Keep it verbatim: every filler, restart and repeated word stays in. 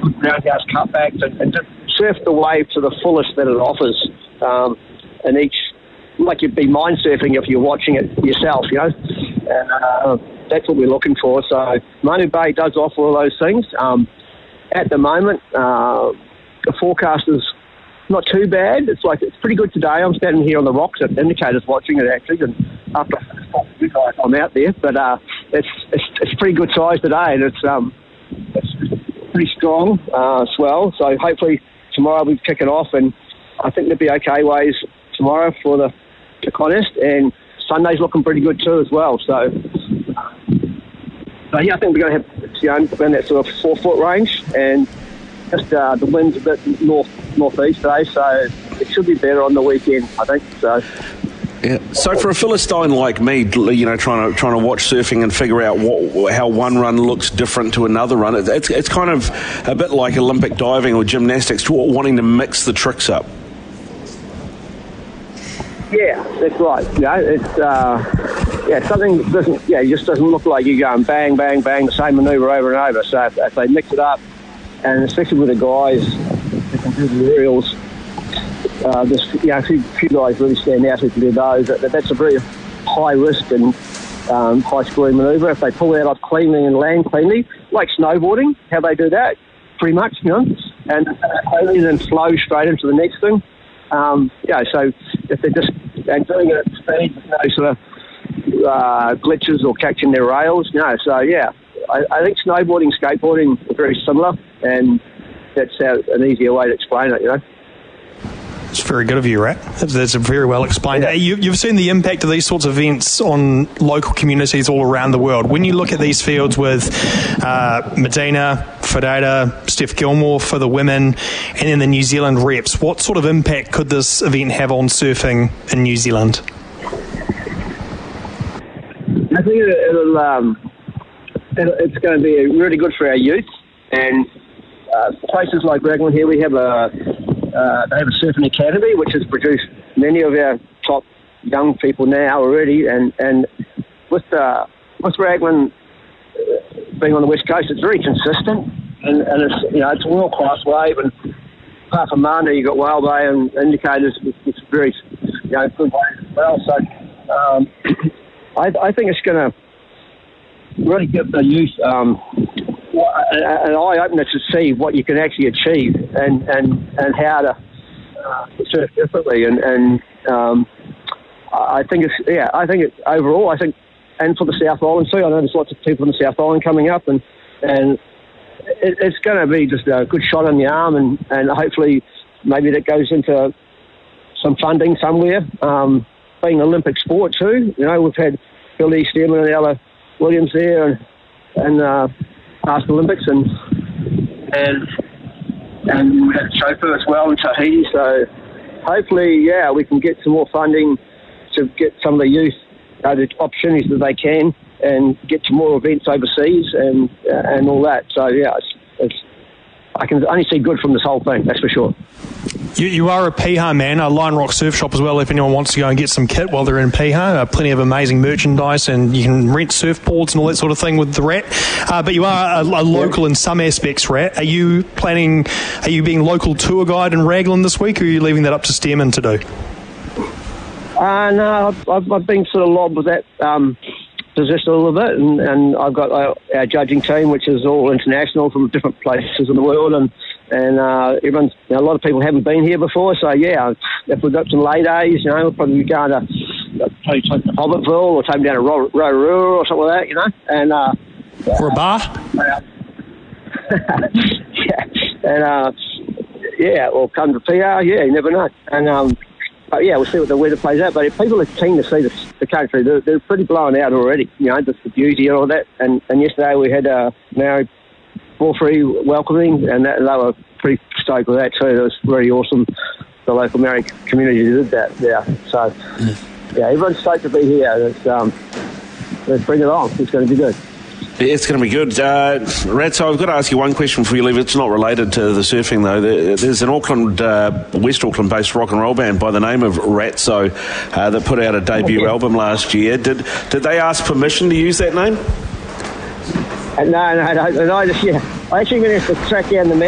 good roundhouse cutbacks, and, and just surf the wave to the fullest that it offers. Um, and each, like you'd be mind surfing if you're watching it yourself, you know. And uh, that's what we're looking for. So Manu Bay does offer all those things. Um, at the moment, uh, the forecast is not too bad. It's like it's pretty good today. I'm standing here on the rocks at Indicators watching it actually, and after I'm out there. But uh, it's, it's it's pretty good size today, and it's um it's pretty strong uh, swell. So hopefully tomorrow we'll kick it off, and I think there'll be okay waves tomorrow for the, the contest, and Sunday's looking pretty good too as well. So, so yeah, I think we're going to have you know around that sort of four foot range, and just uh, the wind's a bit north northeast today, so it should be better on the weekend, I think. So. Yeah. So for a Philistine like me, you know, trying to trying to watch surfing and figure out what, how one run looks different to another run, it's it's kind of a bit like Olympic diving or gymnastics, wanting to mix the tricks up. Yeah, that's right. You know, it's uh, yeah, something that doesn't yeah, it just doesn't look like you're going bang, bang, bang, the same manoeuvre over and over. So if, if they mix it up, and especially with the guys who can do the aerials, uh, there's you know, a few, few guys really stand out who can do those. That, that's a very high risk and um, high scoring manoeuvre. If they pull it off cleanly and land cleanly, like snowboarding, how they do that, pretty much, you know, and cleanly then flow straight into the next thing. Um, yeah, so if they're just and doing it at speed, no sort of uh, glitches or catching their rails, no. So yeah, I, I think snowboarding, skateboarding are very similar, and that's how, an easier way to explain it, you know. It's very good of you, Rat. That's, that's very well explained. Yeah. You, you've seen the impact of these sorts of events on local communities all around the world. When you look at these fields with uh, Medina, Ferreira, Steph Gilmore for the women, and then the New Zealand reps, what sort of impact could this event have on surfing in New Zealand? I think it'll, um, it'll, it's going to be really good for our youth. And uh, places like Raglan here, we have a uh, they have a surfing academy which has produced many of our top young people now already. And and with uh, with Raglan being on the west coast, it's very consistent, and, and it's you know it's a world class wave. And apart from Manda, you've got Whale Bay and Indicators, it's very you know good waves as well. So um, I, I think it's going to really give the youth um, an eye opener to see what you can actually achieve and and, and how to uh, surf differently. And, and um, I think it's yeah, I think it's overall. I think. And for the South Island too, I know there's lots of people in the South Island coming up, and and it, it's going to be just a good shot on the arm, and, and hopefully maybe that goes into some funding somewhere. Um, being Olympic sport too, you know, we've had Billy Stearman and Ella Williams there, and and uh, past Olympics, and and and we had Chauffeur as well in Tahiti. So hopefully, yeah, we can get some more funding to get some of the youth Uh, the opportunities that they can and get to more events overseas and uh, and all that. So yeah, it's, it's, I can only see good from this whole thing, that's for sure. You, you are a Piha man, a Lion Rock Surf Shop as well, if anyone wants to go and get some kit while they're in Piha. Uh, plenty of amazing merchandise, and you can rent surfboards and all that sort of thing with the Rat. Uh, but you are a, a local yeah. in some aspects, Rat. Are you planning, are you being local tour guide in Raglan this week, or are you leaving that up to Stearman to do? Uh, no, I've, I've, I've been sort of lobbed with that um, position a little bit, and, and I've got uh, our judging team, which is all international from different places in the world, and and uh, everyone's, you know, a lot of people haven't been here before, so yeah, if we've got some lay days, you know, we'll probably be going to probably take them to Hobbitville or take them down to Ro- Rotorua or something like that, you know, and uh, or a bar. Uh, yeah, and uh, yeah, or come to P R, yeah, you never know, and um. But yeah, we'll see what the weather plays out. But if people are keen to see the, the country, they're, they're pretty blown out already. You know, just the beauty and all that. And, and yesterday we had a Maori Ball-Free welcoming, and that, they were pretty stoked with that too. It was really awesome. The local Maori community did that. Yeah. So yeah, everyone's stoked to be here. It's, um, let's bring it on. It's going to be good. It's going to be good. Uh, Rat, so I've got to ask you one question before you leave. It's not related to the surfing, though. There's an Auckland, uh, West Auckland-based rock and roll band by the name of Ratso uh, that put out a debut okay. album last year. Did did they ask permission to use that name? Uh, no, no, no. no I, just, yeah. I actually going to have to track down the